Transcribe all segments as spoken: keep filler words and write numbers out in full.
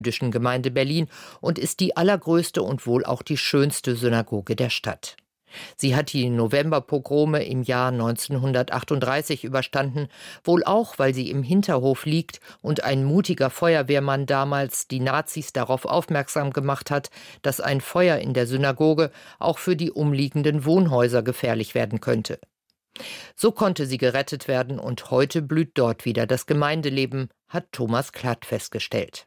jüdischen Gemeinde Berlin und ist die allergrößte und wohl auch die schönste Synagoge der Stadt. Sie hat die Novemberpogrome im Jahr neunzehnhundertachtunddreißig überstanden, wohl auch, weil sie im Hinterhof liegt und ein mutiger Feuerwehrmann damals die Nazis darauf aufmerksam gemacht hat, dass ein Feuer in der Synagoge auch für die umliegenden Wohnhäuser gefährlich werden könnte. So konnte sie gerettet werden und heute blüht dort wieder das Gemeindeleben, hat Thomas Klatt festgestellt.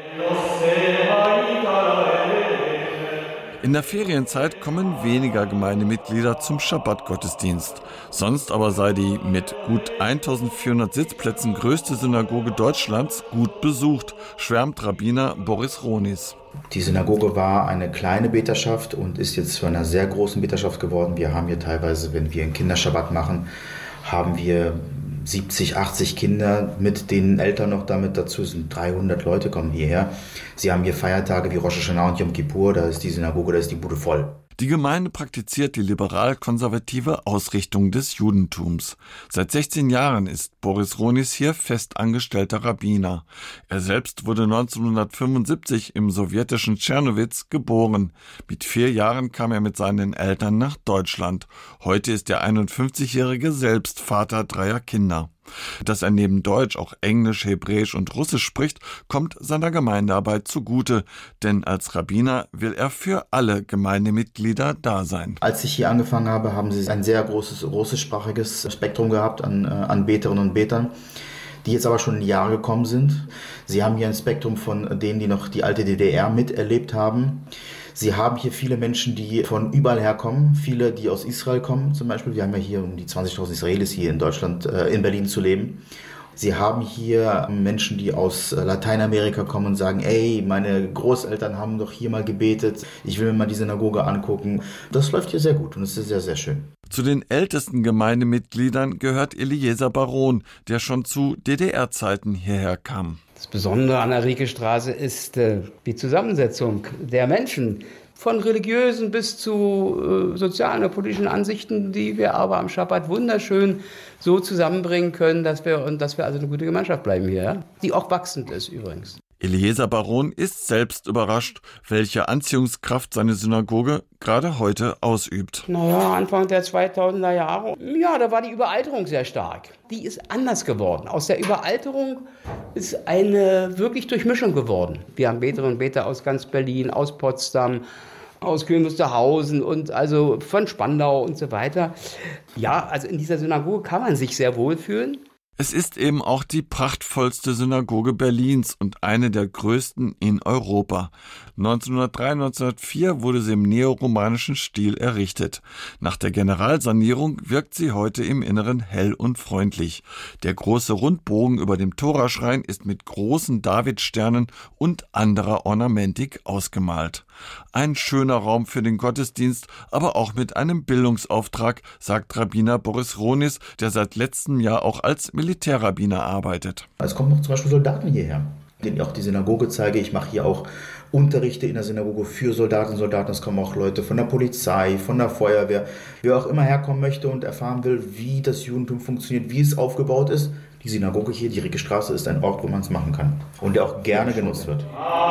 In der Ferienzeit kommen weniger Gemeindemitglieder zum Schabbat-Gottesdienst. Sonst aber sei die mit gut eintausendvierhundert Sitzplätzen größte Synagoge Deutschlands gut besucht, schwärmt Rabbiner Boris Ronis. Die Synagoge war eine kleine Beterschaft und ist jetzt zu einer sehr großen Beterschaft geworden. Wir haben hier teilweise, wenn wir einen Kinderschabbat machen, haben wir siebzig, achtzig Kinder mit den Eltern noch damit dazu, sind dreihundert Leute kommen hierher. Sie haben hier Feiertage wie Rosh Hashanah und Yom Kippur, da ist die Synagoge, da ist die Bude voll. Die Gemeinde praktiziert die liberal-konservative Ausrichtung des Judentums. Seit sechzehn Jahren ist Boris Ronis hier festangestellter Rabbiner. Er selbst wurde neunzehnhundertfünfundsiebzig im sowjetischen Tschernowitz geboren. Mit vier Jahren kam er mit seinen Eltern nach Deutschland. Heute ist der einundfünfzigjährige selbst Vater dreier Kinder. Dass er neben Deutsch auch Englisch, Hebräisch und Russisch spricht, kommt seiner Gemeindearbeit zugute. Denn als Rabbiner will er für alle Gemeindemitglieder da sein. Als ich hier angefangen habe, haben sie ein sehr großes russischsprachiges Spektrum gehabt an, äh, an Beterinnen und Betern, die jetzt aber schon in die Jahre gekommen sind. Sie haben hier ein Spektrum von denen, die noch die alte D D R miterlebt haben. Sie haben hier viele Menschen, die von überall herkommen, viele, die aus Israel kommen zum Beispiel. Wir haben ja hier um die zwanzigtausend Israelis hier in Deutschland, äh, in Berlin zu leben. Sie haben hier Menschen, die aus Lateinamerika kommen und sagen, ey, meine Großeltern haben doch hier mal gebetet, ich will mir mal die Synagoge angucken. Das läuft hier sehr gut und es ist sehr, sehr schön. Zu den ältesten Gemeindemitgliedern gehört Eliezer Baron, der schon zu D D R-Zeiten hierher kam. Das Besondere an der Riekestraße ist äh, die Zusammensetzung der Menschen, von religiösen bis zu äh, sozialen und politischen Ansichten, die wir aber am Schabbat wunderschön so zusammenbringen können, dass wir, und dass wir also eine gute Gemeinschaft bleiben hier, ja? Die auch wachsend ist übrigens. Eliezer Baron ist selbst überrascht, welche Anziehungskraft seine Synagoge gerade heute ausübt. Naja, Anfang der zweitausender Jahre, ja, da war die Überalterung sehr stark. Die ist anders geworden. Aus der Überalterung ist eine wirklich Durchmischung geworden. Wir haben Beterinnen und Beter aus ganz Berlin, aus Potsdam, aus Köln, Wusterhausen und also von Spandau und so weiter. Ja, also in dieser Synagoge kann man sich sehr wohlfühlen. Es ist eben auch die prachtvollste Synagoge Berlins und eine der größten in Europa. neunzehnhundertdrei, neunzehnhundertvier wurde sie im neoromanischen Stil errichtet. Nach der Generalsanierung wirkt sie heute im Inneren hell und freundlich. Der große Rundbogen über dem Toraschrein ist mit großen Davidsternen und anderer Ornamentik ausgemalt. Ein schöner Raum für den Gottesdienst, aber auch mit einem Bildungsauftrag, sagt Rabbiner Boris Ronis, der seit letztem Jahr auch als Militärrabbiner arbeitet. Es kommen noch zum Beispiel Soldaten hierher, denen ich auch die Synagoge zeige. Ich mache hier auch Unterrichte in der Synagoge für Soldaten und Soldaten. Es kommen auch Leute von der Polizei, von der Feuerwehr, wer auch immer herkommen möchte und erfahren will, wie das Judentum funktioniert, wie es aufgebaut ist. Die Synagoge hier, die Riekestraße, ist ein Ort, wo man es machen kann und der auch gerne genutzt wird.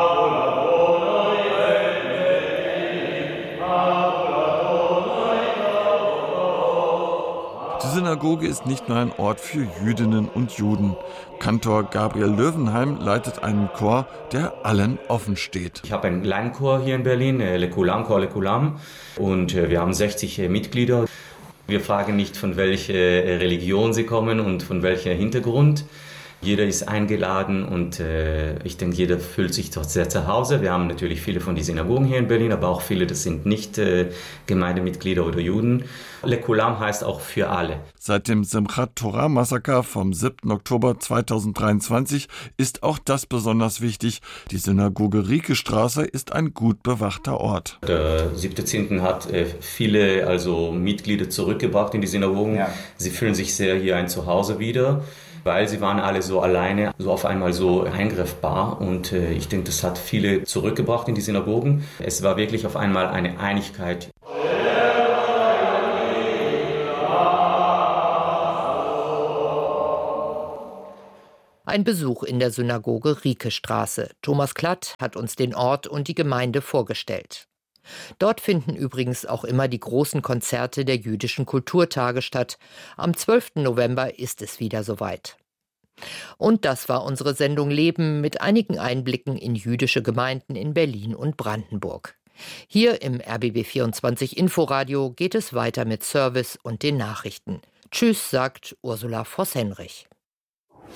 Die Synagoge ist nicht nur ein Ort für Jüdinnen und Juden. Kantor Gabriel Löwenheim leitet einen Chor, der allen offen steht. Ich habe einen kleinen Chor hier in Berlin, Lekulam, Chor Lekulam, und wir haben sechzig Mitglieder. Wir fragen nicht, von welcher Religion sie kommen und von welchem Hintergrund. Jeder ist eingeladen und äh, ich denke, jeder fühlt sich dort sehr zu Hause. Wir haben natürlich viele von den Synagogen hier in Berlin, aber auch viele, das sind nicht äh, Gemeindemitglieder oder Juden. Lekulam heißt auch für alle. Seit dem Simchat Torah Massaker vom siebten Oktober zweitausenddreiundzwanzig ist auch das besonders wichtig. Die Synagoge Riekestraße ist ein gut bewachter Ort. Der siebte Zehnte hat äh, viele also Mitglieder zurückgebracht in die Synagogen. Ja. Sie fühlen sich sehr hier ein Zuhause wieder, weil sie waren alle so alleine, so auf einmal so eingriffbar. Und äh, ich denke, das hat viele zurückgebracht in die Synagogen. Es war wirklich auf einmal eine Einigkeit. Ein Besuch in der Synagoge Riekestraße. Thomas Klatt hat uns den Ort und die Gemeinde vorgestellt. Dort finden übrigens auch immer die großen Konzerte der jüdischen Kulturtage statt. Am zwölften November ist es wieder soweit. Und das war unsere Sendung Leben mit einigen Einblicken in jüdische Gemeinden in Berlin und Brandenburg. Hier im R B B vierundzwanzig Inforadio geht es weiter mit Service und den Nachrichten. Tschüss, sagt Ursula Voss-Henrich.